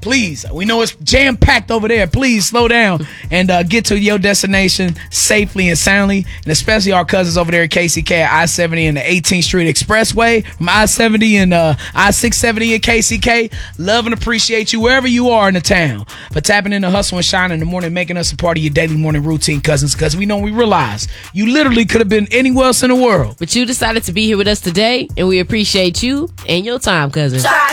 please, we know it's jam-packed over there. Please slow down and get to your destination safely and soundly. And especially our cousins over there at KCK at I-70 and the 18th Street Expressway from I-70 and I-670 in KCK. Love and appreciate you wherever you are in the town for tapping in the hustle and shine in the morning, making us a part of your daily morning routine, cousins, because we realize you literally could have been anywhere else in the world. But you decided to be here with us today, and we appreciate you and your time, cousin.